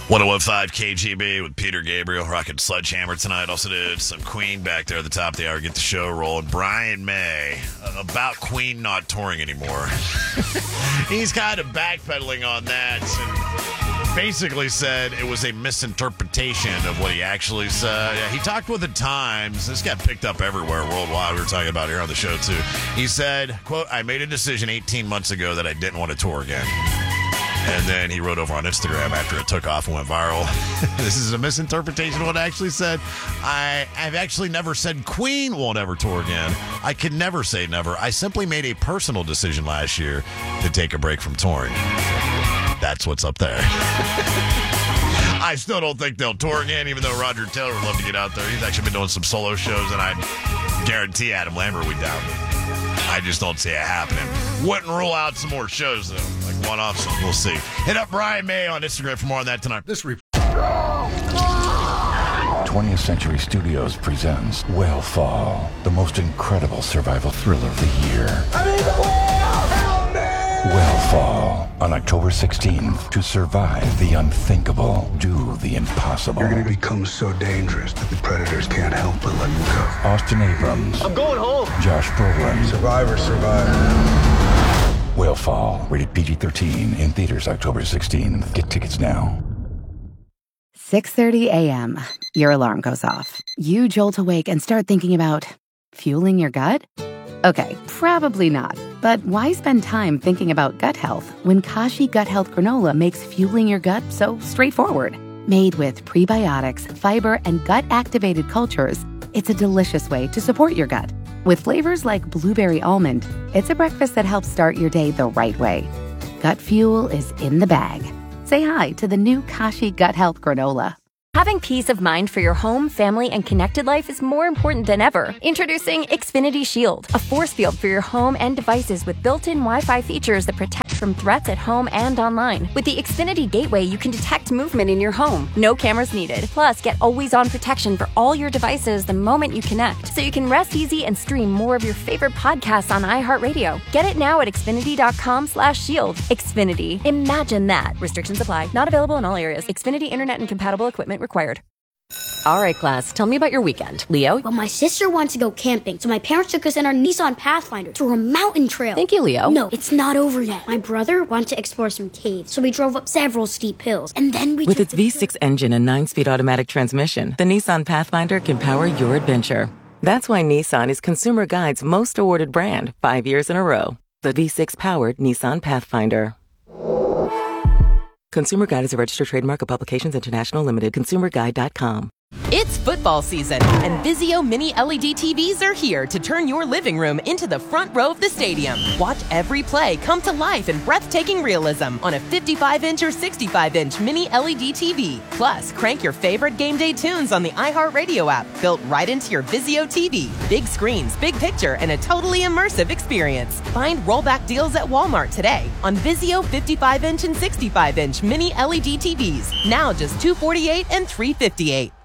101.5 KGB with Peter Gabriel, rocking Sledgehammer tonight. Also did some Queen back there at the top of the hour. Get the show rolling. Brian May, about Queen not touring anymore. He's kind of backpedaling on that and basically said it was a misinterpretation of what he actually said. He talked with the Times. This got picked up everywhere worldwide. We were talking about it here on the show, too. He said, quote, I made a decision 18 months ago that I didn't want to tour again. And then he wrote over on Instagram after it took off and went viral. This is a misinterpretation of what I actually said. I've actually never said Queen won't ever tour again. I could never say never. I simply made a personal decision last year to take a break from touring. That's what's up there. I still don't think they'll tour again, even though Roger Taylor would love to get out there. He's actually been doing some solo shows, and I guarantee Adam Lambert would down. I just don't see it happening. Wouldn't rule out some more shows, though. Like one-offs, we'll see. Hit up Brian May on Instagram for more on that tonight. 20th Century Studios presents Whale Fall, the most incredible survival thriller of the year. I need the whale! Help me! Whale Fall, on October 16th. To survive the unthinkable, do the impossible. You're going to become so dangerous that the predators can't help but let you go. Austin Abrams. I'm going home. Josh Brolin. Survivor, survivor. Whale Fall, rated PG-13, in theaters October 16th. Get tickets now. 6:30 a.m. Your alarm goes off. You jolt awake and start thinking about fueling your gut? Okay, probably not. But why spend time thinking about gut health when Kashi Gut Health Granola makes fueling your gut so straightforward? Made with prebiotics, fiber, and gut-activated cultures, it's a delicious way to support your gut. With flavors like blueberry almond, it's a breakfast that helps start your day the right way. Gut fuel is in the bag. Say hi to the new Kashi Gut Health Granola. Having peace of mind for your home, family, and connected life is more important than ever. Introducing Xfinity Shield, a force field for your home and devices with built-in Wi-Fi features that protect from threats at home and online. With the Xfinity Gateway, you can detect movement in your home. No cameras needed. Plus, get always-on protection for all your devices the moment you connect, so you can rest easy and stream more of your favorite podcasts on iHeartRadio. Get it now at Xfinity.com/shield. Xfinity. Imagine that. Restrictions apply. Not available in all areas. Xfinity Internet and compatible equipment required. All right, class, tell me about your weekend. Leo? Well, my sister wants to go camping, so my parents took us in our Nissan Pathfinder through a mountain trail. Thank you, Leo. No, it's not over yet. My brother wanted to explore some caves, so we drove up several steep hills, and then we With its V6 engine and 9-speed automatic transmission, the Nissan Pathfinder can power your adventure. That's why Nissan is Consumer Guide's most awarded brand 5 years in a row. The V6-powered Nissan Pathfinder. Consumer Guide is a registered trademark of Publications International Limited. ConsumerGuide.com. It's football season, and Vizio Mini LED TVs are here to turn your living room into the front row of the stadium. Watch every play come to life in breathtaking realism on a 55-inch or 65-inch Mini LED TV. Plus, crank your favorite game day tunes on the iHeartRadio app, built right into your Vizio TV. Big screens, big picture, and a totally immersive experience. Find rollback deals at Walmart today on Vizio 55-inch and 65-inch Mini LED TVs. Now just $248 and $358.